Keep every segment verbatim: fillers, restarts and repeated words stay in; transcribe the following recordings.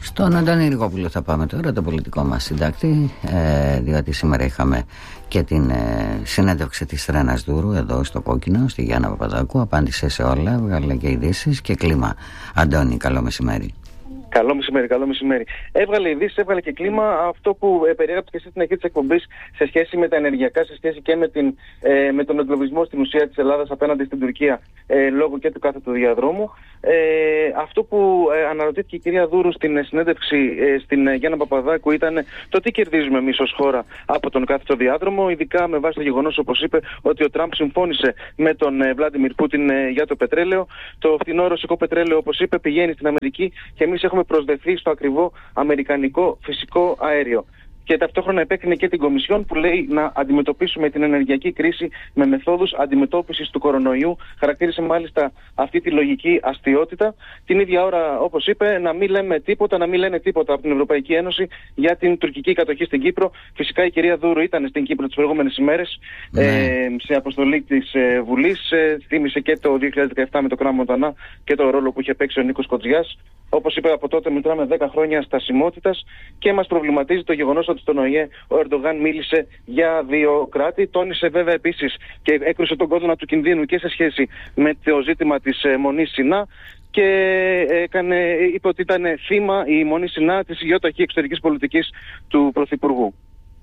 Στον Αντώνη Ριγόπουλο θα πάμε τώρα, τον πολιτικό μας συντάκτη, ε, διότι σήμερα είχαμε και την ε, συνέντευξη της Ρένας Δούρου εδώ στο Κόκκινο, στη Γιάννα Παπαδάκου. Απάντησε σε όλα, βγάλε και ειδήσεις και κλίμα. Αντώνη, καλό μεσημέρι. Καλό μεσημέρι, καλό μεσημέρι. Έβγαλε ειδήσεις, έβγαλε και κλίμα αυτό που ε, περιέγραψε και εσύ στην αρχή της εκπομπής σε σχέση με τα ενεργειακά, σε σχέση και με, την, ε, με τον εγκλωβισμό στην ουσία της Ελλάδας απέναντι στην Τουρκία ε, λόγω και του κάθετου διαδρόμου. Ε, αυτό που ε, αναρωτήθηκε η κυρία Δούρου στην συνέντευξη ε, στην ε, Γιάννα Παπαδάκου ήταν το τι κερδίζουμε εμείς ως χώρα από τον κάθετο διάδρομο, ειδικά με βάση το γεγονός, όπως είπε, ότι ο Τραμπ συμφώνησε με τον ε, Βλάντιμιρ Πούτιν ε, για το πετρέλαιο. Το φθηνό ρωσικό πετρέλαιο, όπως είπε, πηγαίνει στην Αμερική και εμείς έχουμε προσδεθεί στο ακριβό αμερικανικό φυσικό αέριο. Και ταυτόχρονα επέκρινε και την Κομισιόν που λέει να αντιμετωπίσουμε την ενεργειακή κρίση με μεθόδους αντιμετώπισης του κορονοϊού. Χαρακτήρισε μάλιστα αυτή τη λογική αστιότητα. Την ίδια ώρα, όπως είπε, να μην λέμε τίποτα, να μην λένε τίποτα από την Ευρωπαϊκή Ένωση για την τουρκική κατοχή στην Κύπρο. Φυσικά η κυρία Δούρου ήταν στην Κύπρο τις προηγούμενες ημέρες ναι. ε, σε αποστολή της ε, Βουλής. Ε, θύμισε και το δύο χιλιάδες δεκαεπτά με το Κράμο Μοντανά και το ρόλο που είχε παίξει ο Νίκος Κοτζιάς. Όπως είπε, από τότε μετράμε δέκα χρόνια στασιμότητας και μας προβληματίζει το γεγονός ότι στον Ο Ε Ε ο Ερντογάν μίλησε για δύο κράτη. Τόνισε βέβαια επίσης και έκρουσε τον κόδωνα του κινδύνου και σε σχέση με το ζήτημα της ε, Μονής Σινά και έκανε, είπε ότι ήταν θύμα η Μονή Σινά της υγιόταχη εξωτερικής πολιτικής του Πρωθυπουργού.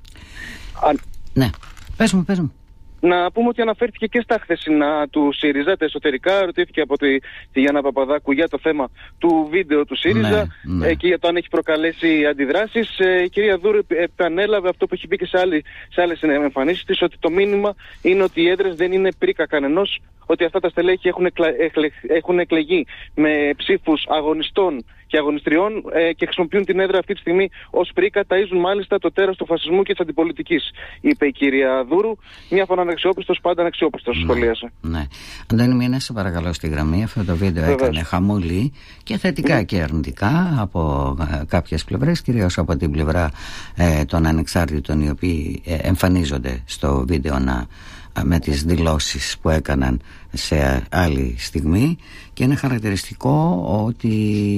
Ναι, πες μου, πες μου. Να πούμε ότι αναφέρθηκε και στα χθεσινά του ΣΥΡΙΖΑ, τα εσωτερικά. Ρωτήθηκε από τη, τη Γιάννα Παπαδάκου για το θέμα του βίντεο του ΣΥΡΙΖΑ ναι, ναι. Ε, και για το αν έχει προκαλέσει αντιδράσεις. Ε, η κυρία Δούρου επανέλαβε αυτό που έχει πει και σε, άλλη, σε άλλες εμφανίσεις της, ότι το μήνυμα είναι ότι οι έδρες δεν είναι πρίκα κανενός, ότι αυτά τα στελέχη έχουν, εκλα, εκλε, έχουν εκλεγεί με ψήφους αγωνιστών και αγωνιστριών ε, και χρησιμοποιούν την έδρα αυτή τη στιγμή ως πρίκα, ταΐζουν μάλιστα το τέρας του φασισμού και της αντιπολιτικής, είπε η κυρία Δούρου. Μια φορά αναξιόπιστος, πάντα αναξιόπιστος, ναι, σχολίασε. Ναι. Αντώνη, μείνε σε παρακαλώ στη γραμμή. Αυτό το βίντεο Βεβαίως. έκανε χαμούλη και θετικά mm. και αρνητικά από ε, κάποιες πλευρές, κυρίως από την πλευρά ε, των ανεξάρτητων, οι οποίοι ε, εμφανίζονται στο βίντεο να με τις δηλώσεις που έκαναν σε άλλη στιγμή, και είναι χαρακτηριστικό ότι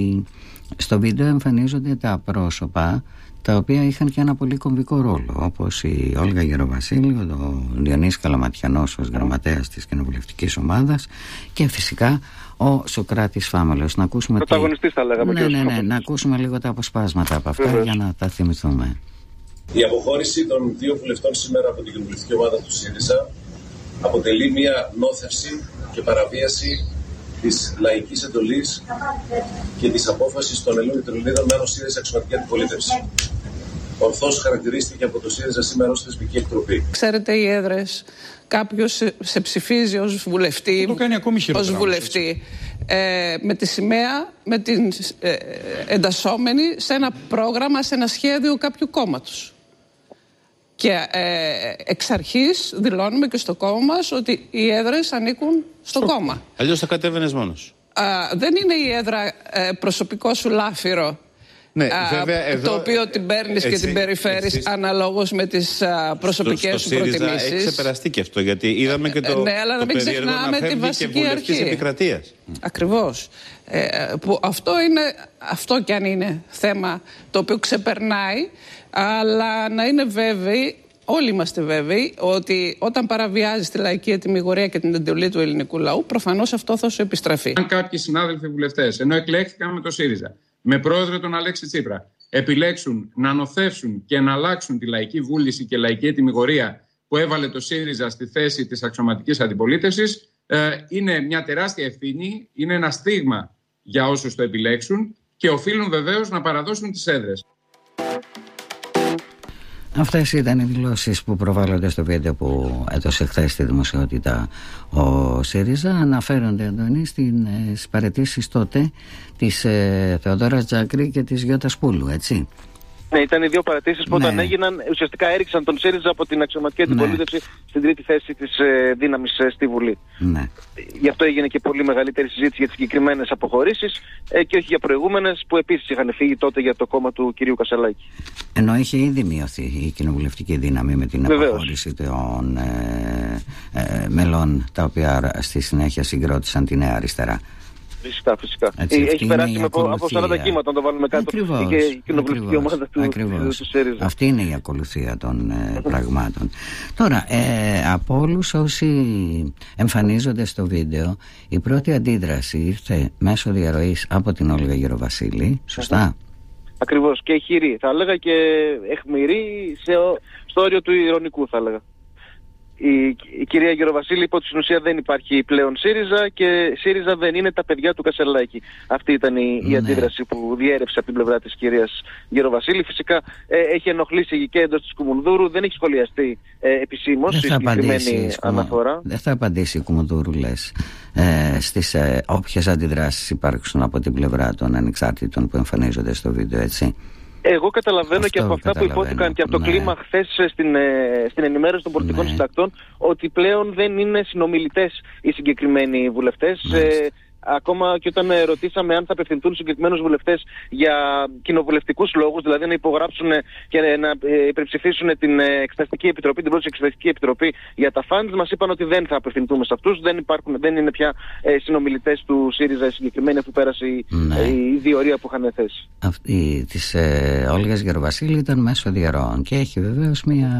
στο βίντεο εμφανίζονται τα πρόσωπα τα οποία είχαν και ένα πολύ κομβικό ρόλο, όπως η Όλγα Γεροβασίλειο, ο Διονύσης Καλαματιανός ως γραμματέας της κοινοβουλευτικής ομάδας και φυσικά ο Σωκράτης Φάμελος. Να ακούσουμε πρωταγωνιστής θα λέγαμε. Ναι, ναι, ναι, να ακούσουμε λίγο τα αποσπάσματα από αυτά Βεβαίως. για να τα θυμηθούμε. Η αποχώρηση των δύο βουλευτών σήμερα από την κοινοβουλευτική ομάδα του ΣΥΡΙΖΑ αποτελεί μια νόθευση και παραβίαση της λαϊκής εντολής και της απόφασης των Ελλήνων και των Ελληνίδων με ΣΥΡΙΖΑ αξιωματική αντιπολίτευση. Ορθώς χαρακτηρίστηκε από το ΣΥΡΙΖΑ σήμερα ως θεσμική εκτροπή. Ξέρετε, οι έδρες, κάποιος σε ψηφίζει ως βουλευτή, το κάνει ακόμη ως βουλευτή ε, με τη σημαία, με την ε, εντασσόμενη σε ένα πρόγραμμα, σε ένα σχέδιο κάποιου κόμματος. Και ε, εξ αρχής δηλώνουμε και στο κόμμα μας ότι οι έδρες ανήκουν στο, στο κόμμα. Αλλιώς θα κατέβαινες μόνος. Α, δεν είναι η έδρα ε, προσωπικό σου λάφυρο, ναι, α, βέβαια, εδώ, το οποίο την παίρνεις και την περιφέρεις εσείς, αναλόγως με τις α, προσωπικές σου προτιμήσεις. Έχει ξεπεραστεί και αυτό, γιατί είδαμε και το, ναι, αλλά το να μην ξεχνάμε τη βασική αρχή. Επικρατείας. Ακριβώς. Ε, που αυτό, είναι, αυτό κι αν είναι θέμα το οποίο ξεπερνάει, αλλά να είναι βέβαιοι, όλοι είμαστε βέβαιοι, ότι όταν παραβιάζεις τη λαϊκή ετυμηγορία και την εντολή του ελληνικού λαού, προφανώς αυτό θα σου επιστραφεί. Αν κάποιοι συνάδελφοι βουλευτές, ενώ εκλέχθηκαν με το ΣΥΡΙΖΑ, με πρόεδρο τον Αλέξη Τσίπρα, επιλέξουν να νοθεύσουν και να αλλάξουν τη λαϊκή βούληση και λαϊκή ετυμηγορία που έβαλε το ΣΥΡΙΖΑ στη θέση της αξιωματικής αντιπολίτευσης, ε, είναι μια τεράστια ευθύνη, είναι ένα στίγμα για όσους το επιλέξουν και οφείλουν βεβαίως να παραδώσουν τις έδρες. Αυτές ήταν οι δηλώσεις που προβάλλονται στο βίντεο που έδωσε χθες στη δημοσιότητα ο ΣΥΡΙΖΑ. Αναφέρονται, Αντώνη, στις παραιτήσεις τότε της ε, Θεοδόρας Τζάκρη και της Γιώτας Πούλου, έτσι. Ναι, ήταν οι δύο παρατήσεις που ναι. όταν έγιναν ουσιαστικά έριξαν τον ΣΥΡΙΖΑ από την αξιωματική αντιπολίτευση ναι. στην τρίτη θέση της ε, δύναμης ε, στη Βουλή. Ναι. Γι' αυτό έγινε και πολύ μεγαλύτερη συζήτηση για τις συγκεκριμένες αποχωρήσεις ε, και όχι για προηγούμενες που επίσης είχαν φύγει τότε για το κόμμα του κυρίου Κασσαλάκη. Ενώ είχε ήδη μειωθεί η κοινοβουλευτική δύναμη με την Βεβαίως. αποχώρηση των ε, ε, μελών τα οποία στη συνέχεια συγκρότησαν τη Νέα Αριστερά. Φυσικά, φυσικά. Έτσι, έχει περάσει από, από σαράντα κύματα, να το βάλουμε κάτω. Ακριβώς, και η κοινοβουλευτική ομάδα του, ακριβώς. του ΣΥΡΙΖΑ. Αυτή είναι η ακολουθία των ε, πραγμάτων. Τώρα, ε, από όλους όσοι εμφανίζονται στο βίντεο, η πρώτη αντίδραση ήρθε μέσω διαρροής από την Όλγα Γεροβασίλη, σωστά? Ακριβώς, και χειρή, θα έλεγα, και αιχμηρή, σε, στο όριο του ειρωνικού, θα έλεγα. Η, η κυρία Γεροβασίλη είπε ότι στην ουσία δεν υπάρχει πλέον ΣΥΡΙΖΑ και ΣΥΡΙΖΑ δεν είναι τα παιδιά του Κασελάκη. Αυτή ήταν η, η αντίδραση που διέρευσε από την πλευρά της κυρίας Γεροβασίλη. Φυσικά ε, έχει ενοχλήσει και εντός της Κουμουνδούρου, δεν έχει σχολιαστεί ε, επισήμως η συγκεκριμένη αναφορά. Δεν θα απαντήσει η Κουμουνδούρου, λες, ε, στις ε, όποιες αντιδράσεις υπάρξουν από την πλευρά των ανεξάρτητων που εμφανίζονται στο βίντεο, έτσι? Εγώ καταλαβαίνω Αυτό και από αυτά που υπόθηκαν και από το ναι. κλίμα χθες στην, στην ενημέρωση των πολιτικών ναι. συντακτών, ότι πλέον δεν είναι συνομιλητές οι συγκεκριμένοι βουλευτές. Ε, ακόμα και όταν ρωτήσαμε αν θα απευθυνθούν συγκεκριμένους βουλευτές για κοινοβουλευτικούς λόγους, δηλαδή να υπογράψουν και να υπερψηφίσουν την Εξεταστική Επιτροπή, την πρώτη Εξεταστική Επιτροπή για τα funds, μας είπαν ότι δεν θα απευθυνθούμε σε αυτούς, δεν, υπάρχουν, δεν είναι πια ε, συνομιλητές του ΣΥΡΙΖΑ οι συγκεκριμένοι, αφού πέρασε η, ναι. η διορία που είχαν θέσει. Αυτή της ε, Όλγας Γεροβασίλη ήταν μέσω διαρροών και έχει βεβαίως μια,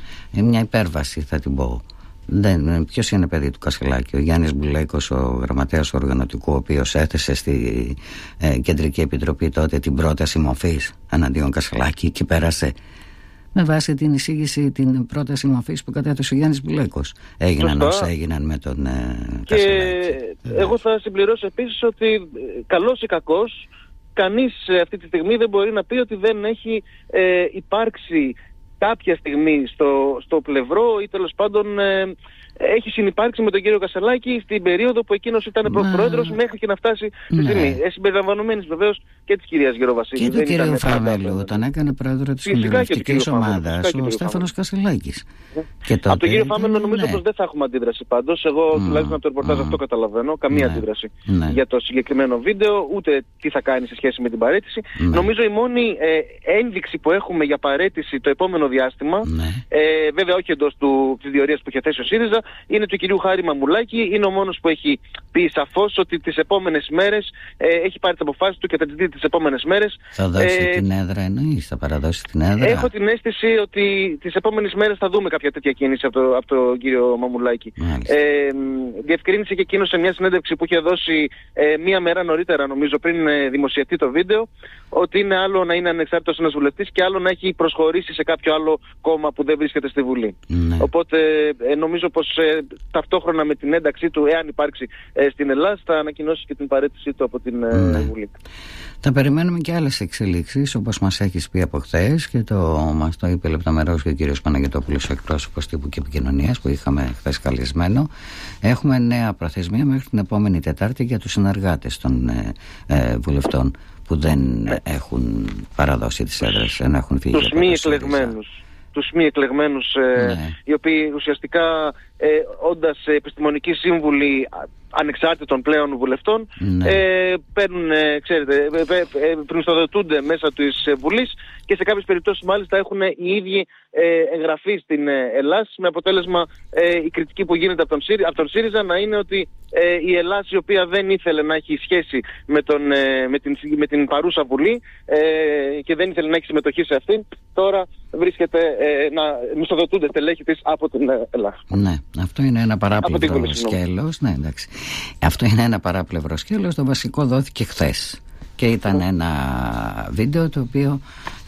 μια υπέρβαση, θα την πω. Δεν, ποιος είναι παιδί του Κασελάκη? Ο Γιάννης Μπουλέκος, ο γραμματέας του οργανωτικού, ο οποίος έθεσε στη ε, Κεντρική Επιτροπή τότε την πρόταση μορφής εναντίον Κασελάκη και πέρασε με βάση την εισήγηση την πρόταση μορφής που κατέθεσε ο Γιάννης Μπουλέκος. Έγιναν όσα έγιναν με τον ε, και Κασελάκη. Εγώ θα συμπληρώσω επίσης ότι καλός ή κακός, κανείς αυτή τη στιγμή δεν μπορεί να πει ότι δεν έχει ε, υπάρξει κάποια στιγμή στο, στο πλευρό ή τέλος πάντων ε, έχει συνυπάρξει με τον κύριο Κασελάκη στην περίοδο που εκείνος ήταν Μα... πρόεδρος μέχρι και να φτάσει στη ναι. στιγμή. Ε, συμπεριλαμβανομένης βεβαίως και της κυρίας Γεροβασίλη. Και του κύριου Φαμέλου, όταν έκανε πρόεδρο της κοινοβουλευτικής ομάδας, ο Στέφανος Κασελάκης. Yeah. Τότε... Από τον κύριο Φαμέλου νομίζω ναι. πως δεν θα έχουμε αντίδραση πάντως. Εγώ mm. τουλάχιστον από το ρεπορτάζ mm. αυτό καταλαβαίνω. Καμία ναι. αντίδραση ναι. για το συγκεκριμένο βίντεο, ούτε τι θα κάνει σε σχέση με την παραίτηση. Ναι. Νομίζω η μόνη ε, ένδειξη που έχουμε για παραίτηση το επόμενο διάστημα, ναι. ε, βέβαια όχι εντός της διορίας που είχε θέσει ο ΣΥΡΙΖΑ, είναι του κυρίου Χάρη Μαμουλάκη. Είναι ο μόνος που έχει πει σαφώς ότι τις επόμενες μέρες ε, έχει πάρει τις αποφάσεις του και θα τις δει τις επόμενες μέρες. Θα δώσει ε, την έδρα, εννοείς, θα παραδώσει την έδρα? Έχω την αίσθηση ότι τις επόμενες μέρες θα δούμε κάποια τέτοια κίνηση από, το, από τον κύριο Μαμουλάκη. Ε, διευκρίνησε και εκείνος σε μια συνέντευξη που είχε δώσει ε, μία μέρα νωρίτερα, νομίζω, πριν ε, δημοσιευτεί το βίντεο, ότι είναι άλλο να είναι ανεξάρτητος ένας βουλευτής και άλλο να έχει προσχωρήσει σε κάποιο άλλο κόμμα που δεν βρίσκεται στη Βουλή. Ναι. Οπότε ε, νομίζω πως ε, ταυτόχρονα με την ένταξή του, εάν υπάρξει ε, στην Ελλάδα, θα ανακοινώσει και την παραίτησή του από την ε, ναι. Βουλή. Θα περιμένουμε και άλλες εξελίξεις, όπως μας έχεις πει από χθες και το, μας το είπε λεπτομερώς και ο κύριος Παναγιωτόπουλος, ο εκπρόσωπος τύπου και επικοινωνίας που είχαμε χθες καλεσμένο. Έχουμε νέα προθεσμία μέχρι την επόμενη Τετάρτη για τους συνεργάτες των ε, ε, βουλευτών που δεν έχουν παραδώσει τις έδρες, δεν έχουν φύγει. Τους μη εκλεγμένους. Τους μη εκλεγμένους, ε, ναι. οι οποίοι ουσιαστικά ε, όντας επιστημονικοί σύμβουλοι ανεξάρτητων πλέον βουλευτών, ναι. ε, παίρνουν, ε, ξέρετε, ε, ε, πρινστοδοτούνται μέσα της Βουλής και σε κάποιες περιπτώσεις μάλιστα έχουν οι ίδιοι ε, εγγραφεί στην ε, Ελλάδα, με αποτέλεσμα ε, η κριτική που γίνεται από τον, ΣΥΡΙΖΑ, από τον ΣΥΡΙΖΑ να είναι ότι ε, η Ελλάδα, η οποία δεν ήθελε να έχει σχέση με, τον, ε, με, την, με την παρούσα Βουλή ε, και δεν ήθελε να έχει συμμετοχή σε αυτήν, τώρα βρίσκεται ε, να μισθοδοτούνται στελέχη της από την Ελλάδα. Ναι, αυτό είναι ένα παράπλευρο σκέλος. Ναι, εντάξει. Αυτό είναι ένα παράπλευρο σκέλος. Το βασικό δόθηκε χθες και ήταν ένα βίντεο το οποίο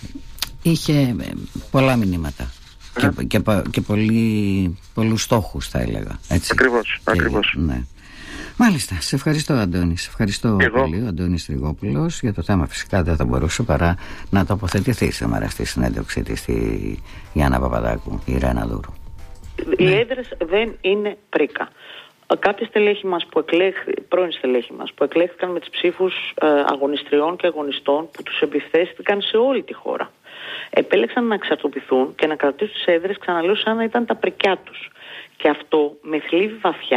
είχε πολλά μηνύματα και, και, και πολύ, πολλούς στόχους, θα έλεγα. Έτσι. Ακριβώς, και, ακριβώς. Ναι. Μάλιστα, σε ευχαριστώ, Αντώνη. Σε ευχαριστώ Εγώ. πολύ, ο Αντώνης Τριγόπουλος. Για το θέμα φυσικά δεν θα μπορούσε παρά να τοποθετηθεί σήμερα στη συνέντευξη της στη Γιάννα Παπαδάκου, η Ρένα Δούρου. Οι ναι. έδρες δεν είναι πρίκα. Κάποιοι στελέχοι μας που εκλέχθηκαν, πρώην στελέχοι μας που εκλέχθηκαν με τις ψήφους ε, αγωνιστριών και αγωνιστών που τους επιθέστηκαν σε όλη τη χώρα, επέλεξαν να εξαρτοποιηθούν και να κρατήσουν τις έδρες, ξαναλέω, σαν να ήταν τα πρικιά τους. Και αυτό με θλίβει βαθιά,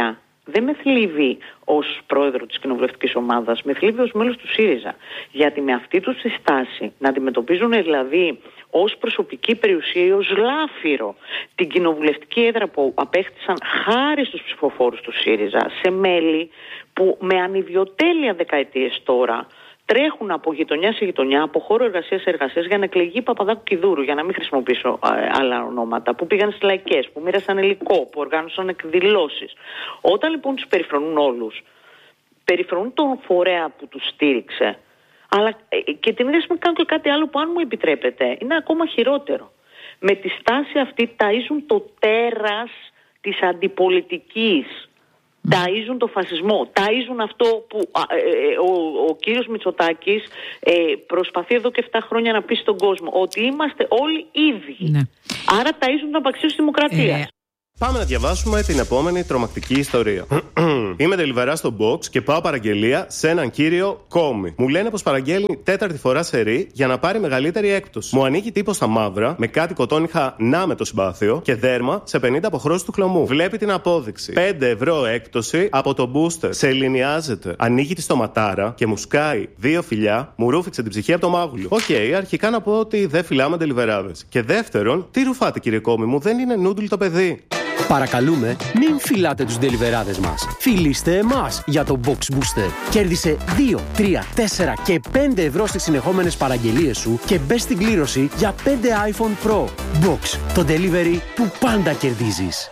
δεν με θλίβει ως πρόεδρο της κοινοβουλευτικής ομάδας, με θλίβει ως μέλος του ΣΥΡΙΖΑ. Γιατί με αυτή τους τη στάση να αντιμετωπίζουν δηλαδή ως προσωπική περιουσία ή ως λάφυρο την κοινοβουλευτική έδρα που απέκτησαν χάρη στους ψηφοφόρους του ΣΥΡΙΖΑ σε μέλη που με ανιδιοτέλεια δεκαετίες τώρα τρέχουν από γειτονιά σε γειτονιά, από χώρο εργασίας σε εργασίας για να εκλεγεί Παπαδάκου Κιδούρου, για να μην χρησιμοποιήσω ε, άλλα ονόματα, που πήγαν στις λαϊκές, που μοίρασαν υλικό, που οργάνωσαν εκδηλώσεις. Όταν λοιπόν τους περιφρονούν όλους, περιφρονούν τον φορέα που τους στήριξε, αλλά ε, και την ίδια στιγμή κάνουν και κάτι άλλο που, αν μου επιτρέπετε, είναι ακόμα χειρότερο. Με τη στάση αυτή ταΐζουν το τέρας της αντιπολιτικής. Ταΐζουν το φασισμό, ταΐζουν αυτό που ε, ε, ο, ο κύριος Μητσοτάκης ε, προσπαθεί εδώ και εφτά χρόνια να πει στον κόσμο, ότι είμαστε όλοι ίδιοι. Ναι. Άρα ταΐζουν την απαξίωση της δημοκρατίας. Ε... Πάμε να διαβάσουμε την επόμενη τρομακτική ιστορία. Είμαι τελειβερά στο box και πάω παραγγελία σε έναν κύριο Κόμι. Μου λένε πως παραγγέλνει τέταρτη φορά σερί για να πάρει μεγαλύτερη έκπτωση. Μου ανοίγει τύπο στα μαύρα με κάτι κοτόνιχα να με το συμπάθειο και δέρμα σε πενήντα αποχρώσεις του χλωμού. Βλέπει την απόδειξη. πέντε ευρώ έκπτωση από το booster. Σε ελληνιάζεται. Ανοίγει τη στοματάρα και μου σκάει δύο φιλιά, μου ρούφηξε την ψυχή από το μάγουλο. Οκ, okay, αρχικά να πω ότι δεν φυλάμε τελειβεράδες. Και δεύτερον, τι ρουφάτε κύριε Κόμι μου, δεν είναι νούντλ το παιδί. Παρακαλούμε, μην φυλάτε τους ντελιβεράδες μας. Φιλήστε εμάς για το Box Booster. Κέρδισε δύο, τρία, τέσσερα και πέντε ευρώ στις συνεχόμενες παραγγελίες σου και μπες στην κλήρωση για πέντε iPhone Pro. Box, το delivery που πάντα κερδίζεις.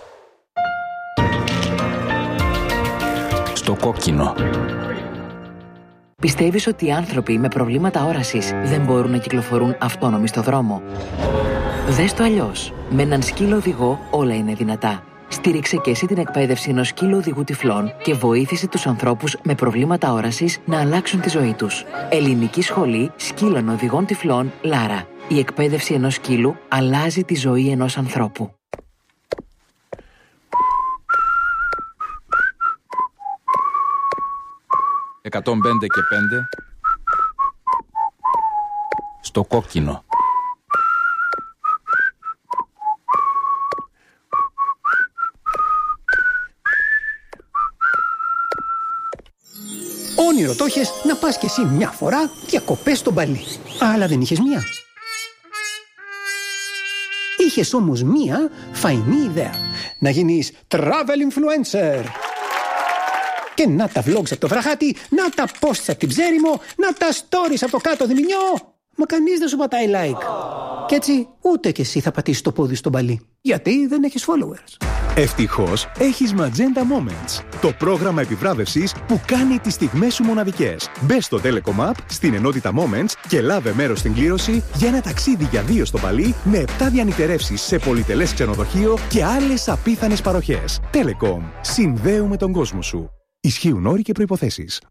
Στο κόκκινο. Πιστεύεις ότι οι άνθρωποι με προβλήματα όρασης δεν μπορούν να κυκλοφορούν αυτόνομοι στο δρόμο? Δες το αλλιώς. Με έναν σκύλο οδηγό όλα είναι δυνατά. Στήριξε και εσύ την εκπαίδευση ενός σκύλου οδηγού τυφλών και βοήθησε τους ανθρώπους με προβλήματα όρασης να αλλάξουν τη ζωή τους. Ελληνική Σχολή Σκύλων Οδηγών Τυφλών Λάρα. Η εκπαίδευση ενός σκύλου αλλάζει τη ζωή ενός ανθρώπου. εκατόν πέντε και πέντε στο κόκκινο. Όνειρο το είχες να πας κι εσύ μια φορά διακοπές στο Μπαλί. Αλλά δεν είχες μία. Είχες όμως μία φαϊνή ιδέα. Να γίνεις travel influencer. Και να τα vlogs από το βραχάτι, να τα posts από την Ψέριμο, να τα stories από το κάτω Διμηνιό. Μα κανείς δεν σου πατάει like. Κι έτσι ούτε κι εσύ θα πατήσεις το πόδι στο Μπαλί. Γιατί δεν έχεις followers. Ευτυχώς έχεις Magenta Moments, το πρόγραμμα επιβράβευσης που κάνει τις στιγμές σου μοναδικές. Μπες στο Telecom App, στην ενότητα Moments και λάβε μέρος στην κλήρωση για ένα ταξίδι για δύο στο Παλί με επτά διανυτερεύσεις σε πολυτελές ξενοδοχείο και άλλες απίθανες παροχές. Telecom. Συνδέουμε τον κόσμο σου. Ισχύουν όροι και προϋποθέσεις.